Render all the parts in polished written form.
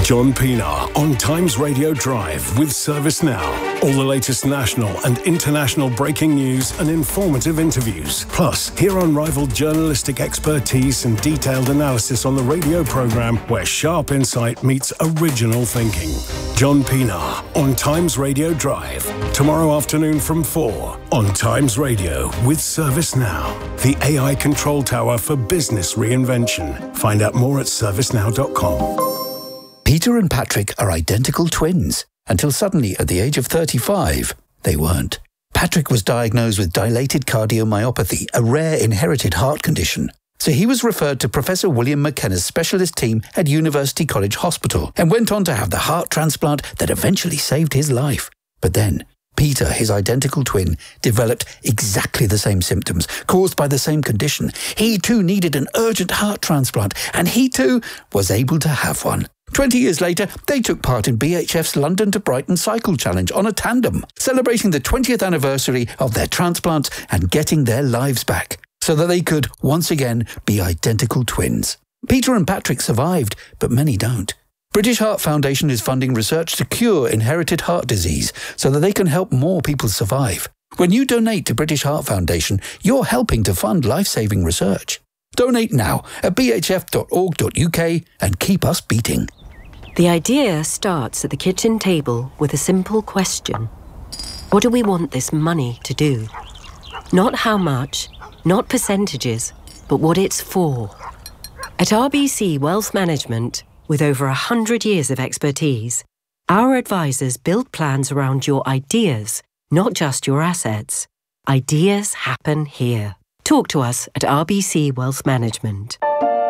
John Pienaar on Times Radio Drive with ServiceNow. All the latest national and international breaking news and informative interviews. Plus, hear unrivaled journalistic expertise and detailed analysis on the radio programme where sharp insight meets original thinking. John Pienaar on Times Radio Drive. Tomorrow afternoon from 4 on Times Radio with ServiceNow. The AI control tower for business reinvention. Find out more at servicenow.com. Peter and Patrick are identical twins, until suddenly, at the age of 35, they weren't. Patrick was diagnosed with dilated cardiomyopathy, a rare inherited heart condition. So he was referred to Professor William McKenna's specialist team at University College Hospital and went on to have the heart transplant that eventually saved his life. But then, Peter, his identical twin, developed exactly the same symptoms caused by the same condition. He too needed an urgent heart transplant, and he too was able to have one. 20 years later, they took part in BHF's London to Brighton Cycle Challenge on a tandem, celebrating the 20th anniversary of their transplant and getting their lives back, so that they could, once again, be identical twins. Peter and Patrick survived, but many don't. British Heart Foundation is funding research to cure inherited heart disease so that they can help more people survive. When you donate to British Heart Foundation, you're helping to fund life-saving research. Donate now at bhf.org.uk and keep us beating. The idea starts at the kitchen table with a simple question. What do we want this money to do? Not how much, not percentages, but what it's for. At RBC Wealth Management, with over 100 years of expertise, our advisors build plans around your ideas, not just your assets. Ideas happen here. Talk to us at RBC Wealth Management.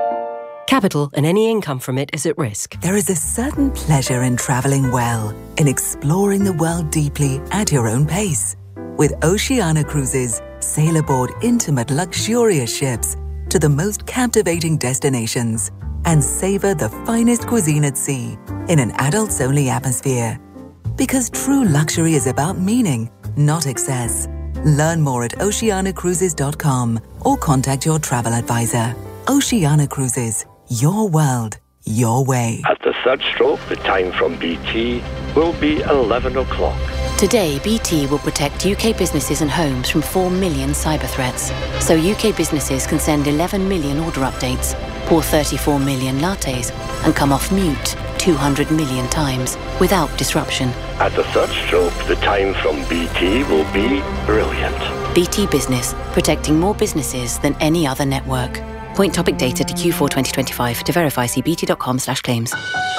Capital and any income from it is at risk. There is a certain pleasure in travelling well, in exploring the world deeply at your own pace. With Oceania Cruises, sail aboard intimate, luxurious ships to the most captivating destinations and savour the finest cuisine at sea in an adults-only atmosphere. Because true luxury is about meaning, not excess. Learn more at oceanacruises.com or contact your travel advisor. Oceania Cruises. Your world, your way. At the third stroke, the time from BT will be 11 o'clock. Today, BT will protect UK businesses and homes from 4 million cyber threats. So UK businesses can send 11 million order updates, pour 34 million lattes, and come off mute 200 million times without disruption. At the third stroke, the time from BT will be brilliant. BT Business, protecting more businesses than any other network. Point topic data to Q4 2025. To verify, see bt.com/claims.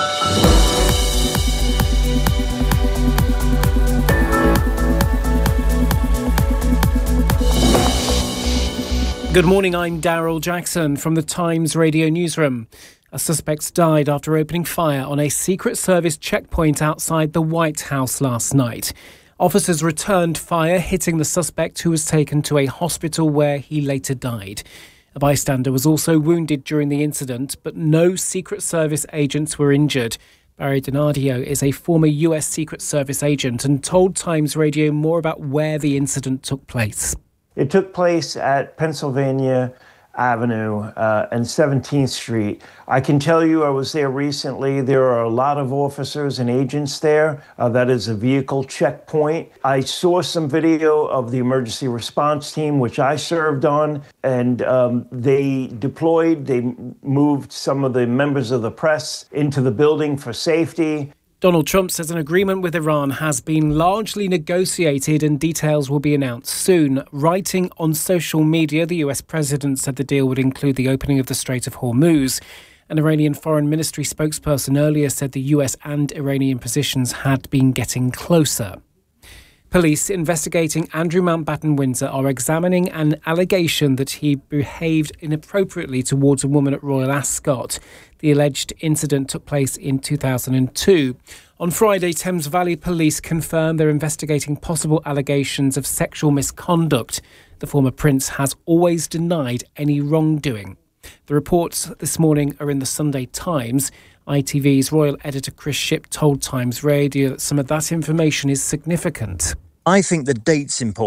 Good morning, I'm Daryl Jackson from the Times Radio Newsroom. A suspect died after opening fire on a Secret Service checkpoint outside the White House last night. Officers returned fire, hitting the suspect, who was taken to a hospital where he later died. A bystander was also wounded during the incident, but no Secret Service agents were injured. Barry Donadio is a former US Secret Service agent and told Times Radio more about where the incident took place. It took place at Pennsylvania Avenue and 17th Street. I can tell you I was there recently. There are a lot of officers and agents there. That is a vehicle checkpoint. I saw some video of the emergency response team, which I served on, and they deployed. They moved some of the members of the press into the building for safety. Donald Trump says an agreement with Iran has been largely negotiated and details will be announced soon. Writing on social media, the US president said the deal would include the opening of the Strait of Hormuz. An Iranian Foreign Ministry spokesperson earlier said the US and Iranian positions had been getting closer. Police investigating Andrew Mountbatten Windsor are examining an allegation that he behaved inappropriately towards a woman at Royal Ascot. The alleged incident took place in 2002. On Friday, Thames Valley Police confirmed they're investigating possible allegations of sexual misconduct. The former prince has always denied any wrongdoing. The reports this morning are in the Sunday Times. ITV's royal editor Chris Shipp told Times Radio that some of that information is significant. I think the date's important.